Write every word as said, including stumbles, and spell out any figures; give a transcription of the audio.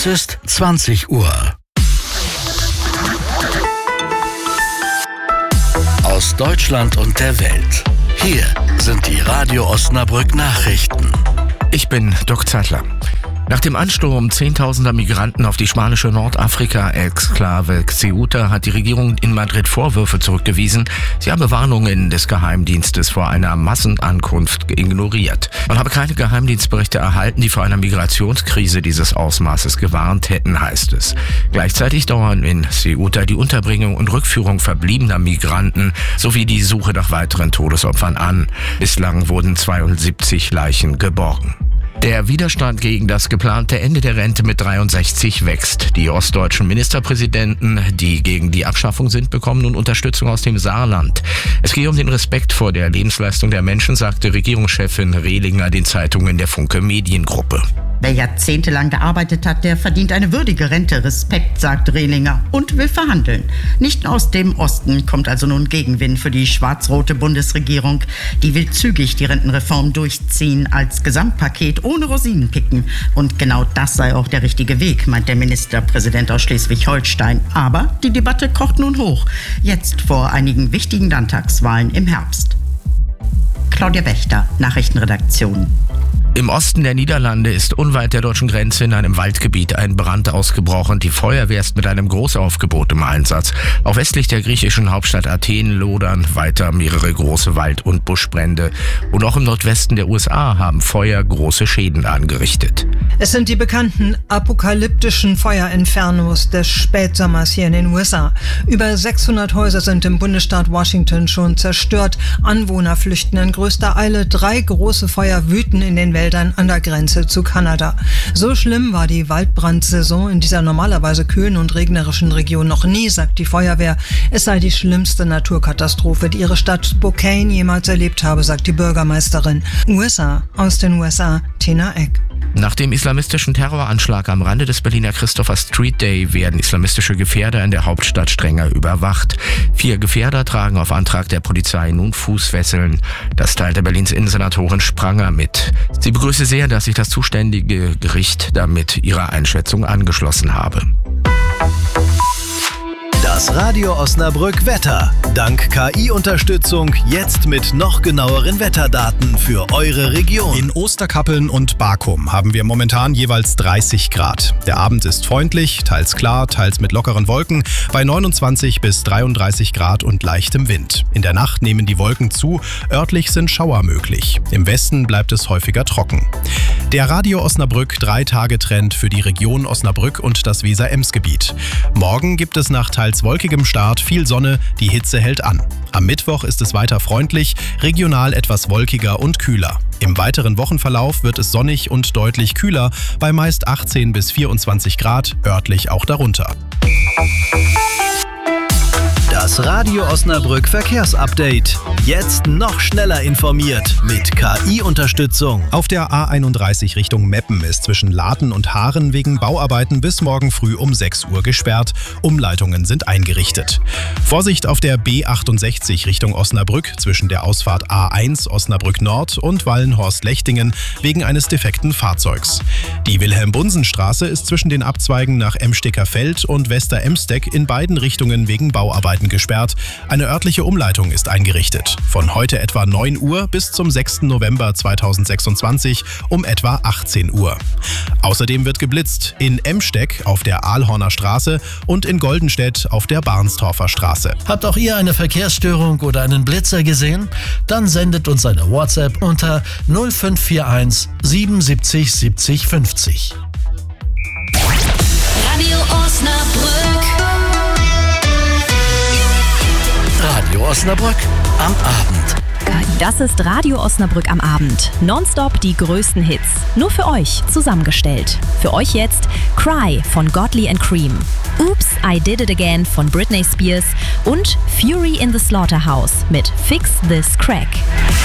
Es ist zwanzig Uhr. Aus Deutschland und der Welt. Hier sind die Radio Osnabrück Nachrichten. Ich bin Dirk Zeitler. Nach dem Ansturm zehntausender Migranten auf die spanische Nordafrika-Exklave Ceuta hat die Regierung in Madrid Vorwürfe zurückgewiesen. Sie habe Warnungen des Geheimdienstes vor einer Massenankunft ignoriert. Man habe keine Geheimdienstberichte erhalten, die vor einer Migrationskrise dieses Ausmaßes gewarnt hätten, heißt es. Gleichzeitig dauern in Ceuta die Unterbringung und Rückführung verbliebener Migranten sowie die Suche nach weiteren Todesopfern an. Bislang wurden zweiundsiebzig Leichen geborgen. Der Widerstand gegen das geplante Ende der Rente mit dreiundsechzig wächst. Die ostdeutschen Ministerpräsidenten, die gegen die Abschaffung sind, bekommen nun Unterstützung aus dem Saarland. Es gehe um den Respekt vor der Lebensleistung der Menschen, sagte Regierungschefin Rehlinger den Zeitungen der Funke Mediengruppe. Wer jahrzehntelang gearbeitet hat, der verdient eine würdige Rente. Respekt, sagt Rehlinger und will verhandeln. Nicht aus dem Osten kommt also nun Gegenwind für die schwarz-rote Bundesregierung. Die will zügig die Rentenreform durchziehen als Gesamtpaket ohne Rosinenpicken. Und genau das sei auch der richtige Weg, meint der Ministerpräsident aus Schleswig-Holstein. Aber die Debatte kocht nun hoch. Jetzt vor einigen wichtigen Landtagswahlen im Herbst. Claudia Wächter, Nachrichtenredaktion. Im Osten der Niederlande ist unweit der deutschen Grenze in einem Waldgebiet ein Brand ausgebrochen. Die Feuerwehr ist mit einem Großaufgebot im Einsatz. Auch westlich der griechischen Hauptstadt Athen lodern weiter mehrere große Wald- und Buschbrände. Und auch im Nordwesten der U S A haben Feuer große Schäden angerichtet. Es sind die bekannten apokalyptischen Feuerinfernos des Spätsommers hier in den U S A. Über sechshundert Häuser sind im Bundesstaat Washington schon zerstört. Anwohner flüchten in größter Eile. Drei große Feuer wüten in den Wäldern an der Grenze zu Kanada. So schlimm war die Waldbrandsaison in dieser normalerweise kühlen und regnerischen Region noch nie, sagt die Feuerwehr. Es sei die schlimmste Naturkatastrophe, die ihre Stadt Spokane jemals erlebt habe, sagt die Bürgermeisterin. U S A, aus den U S A, Tina Eck. Nach dem islamistischen Terroranschlag am Rande des Berliner Christopher Street Day werden islamistische Gefährder in der Hauptstadt strenger überwacht. Vier Gefährder tragen auf Antrag der Polizei nun Fußfesseln. Das teilte Berlins Innensenatorin Spranger mit. Sie begrüße sehr, dass sich das zuständige Gericht damit ihrer Einschätzung angeschlossen habe. Das Radio Osnabrück Wetter. Dank K I-Unterstützung jetzt mit noch genaueren Wetterdaten für eure Region. In Osterkappeln und Barkum haben wir momentan jeweils dreißig Grad. Der Abend ist freundlich, teils klar, teils mit lockeren Wolken, bei neunundzwanzig bis dreiunddreißig Grad und leichtem Wind. In der Nacht nehmen die Wolken zu, örtlich sind Schauer möglich. Im Westen bleibt es häufiger trocken. Der Radio Osnabrück Drei-Tage-Trend für die Region Osnabrück und das Weser-Ems-Gebiet. Morgen gibt es nach teils wolkigem Start viel Sonne, die Hitze hält an. Am Mittwoch ist es weiter freundlich, regional etwas wolkiger und kühler. Im weiteren Wochenverlauf wird es sonnig und deutlich kühler, bei meist achtzehn bis vierundzwanzig Grad, örtlich auch darunter. Das Radio Osnabrück Verkehrsupdate. Jetzt noch schneller informiert mit K I-Unterstützung. Auf der A einunddreißig Richtung Meppen ist zwischen Laden und Haaren wegen Bauarbeiten bis morgen früh um sechs Uhr gesperrt. Umleitungen sind eingerichtet. Vorsicht auf der B achtundsechzig Richtung Osnabrück zwischen der Ausfahrt A eins Osnabrück Nord und Wallenhorst-Lechtingen wegen eines defekten Fahrzeugs. Die Wilhelm-Bunsen-Straße ist zwischen den Abzweigen nach Emsteker Feld und Wester-Emsteck in beiden Richtungen wegen Bauarbeiten gesperrt. Eine örtliche Umleitung ist eingerichtet. Von heute etwa neun Uhr bis zum sechsten November zweitausendsechsundzwanzig um etwa achtzehn Uhr. Außerdem wird geblitzt in Emsteck auf der Ahlhorner Straße und in Goldenstedt auf der Barnstorfer Straße. Habt auch ihr eine Verkehrsstörung oder einen Blitzer gesehen? Dann sendet uns eine WhatsApp unter null fünf vier eins siebenundsiebzig siebzig fünfzig. Radio Osnabrück. Radio Osnabrück am Abend. Das ist Radio Osnabrück am Abend. Nonstop die größten Hits. Nur für euch zusammengestellt. Für euch jetzt Cry von Godly and Cream. Oops, I Did It Again von Britney Spears und Fury in the Slaughterhouse mit Fix This Crack.